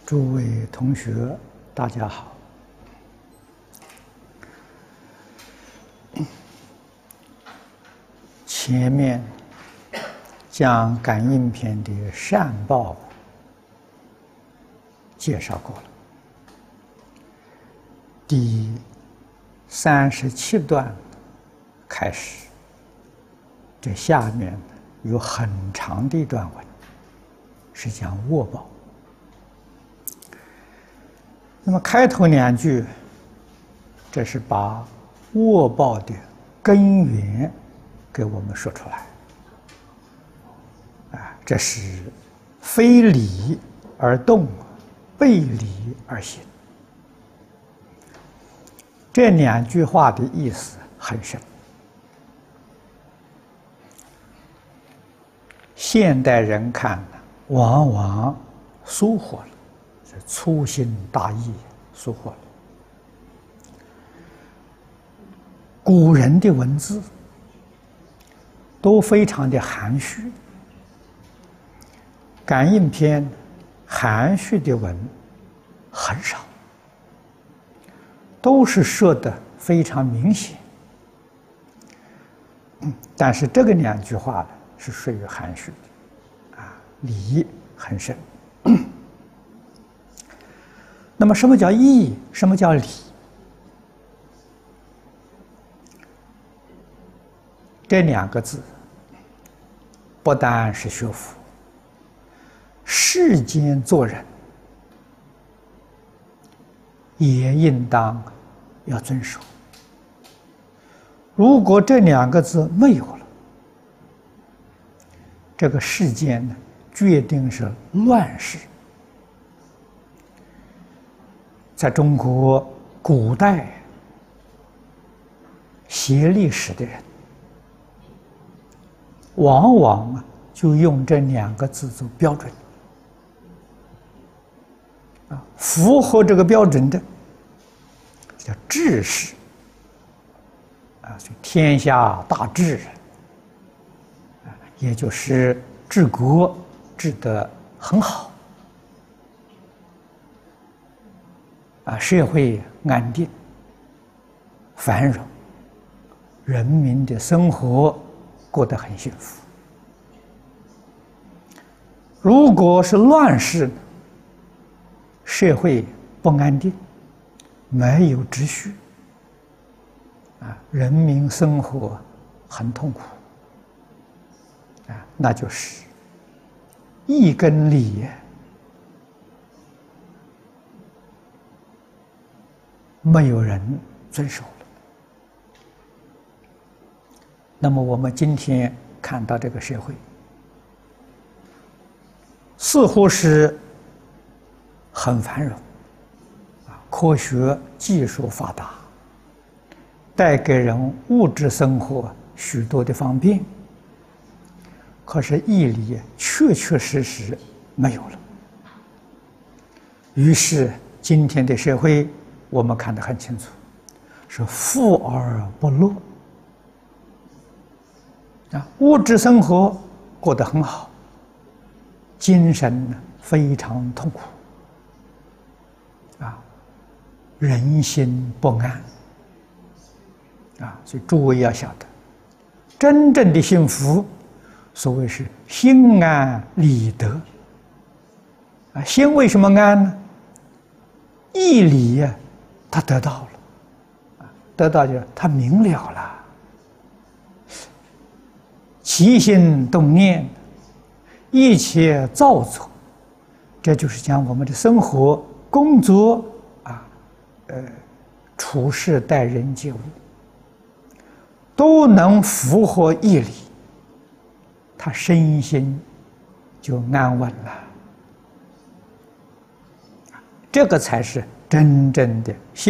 诸位同学，大家好。前面将感应篇的善报介绍过了，第37段开始，这下面有很长的一段文，是讲恶报。那么开头两句，这是把恶报的根源给我们说出来。这是非理而动，背理而行。这两句话的意思很深。现代人看呢，往往疏忽了，粗心大意，疏忽了。古人的文字都非常的含蓄，感应篇含蓄的文很少，都是说的非常明显。但是这个两句话呢，是属于含蓄的，理很深。那么什么叫义？什么叫理？这两个字不单是学佛，世间做人也应当要遵守。如果这两个字没有了，这个世间呢，决定是乱世。在中国古代写历史的人，往往就用这两个字做标准，符合这个标准的叫治世，就天下大治，也就是治国治得很好，社会安定繁荣，人民的生活过得很幸福。如果是乱世，社会不安定，没有秩序，人民生活很痛苦，那就是义跟理没有人遵守了。那么我们今天看到这个社会，似乎是很繁荣，科学技术发达，带给人物质生活许多的方便，可是义理确确实实没有了。于是今天的社会我们看得很清楚，是富而不乐，物质生活过得很好，精神非常痛苦，人心不安，所以诸位要晓得，真正的幸福，所谓是心安理得。心为什么安呢？义理他得到了，得到就是他明了了，起心动念，一切造作，这就是讲我们的生活、工作处事待人接物，都能符合义理，他身心就安稳了。这个才是真正的幸福。